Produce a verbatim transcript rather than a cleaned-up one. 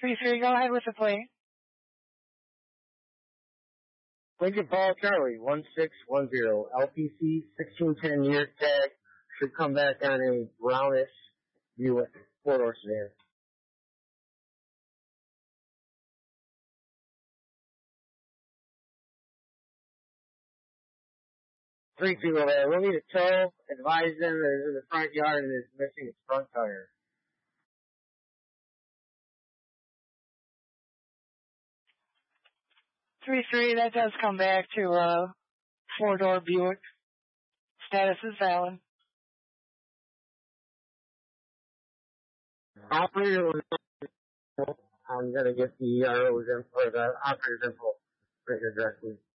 three three, go ahead with the plate. Lincoln Paul Charlie, one six one zero, L P C sixteen ten year tag, should come back on a brownish Buick four-door sedan. Three people there. We'll need a tow. Advise them that it's in the front yard and is missing its front tire. Three three, that does come back to uh four-door Buick. Status is valid. Operator, I'm gonna get the E R O's info, or the operator's info right here directly.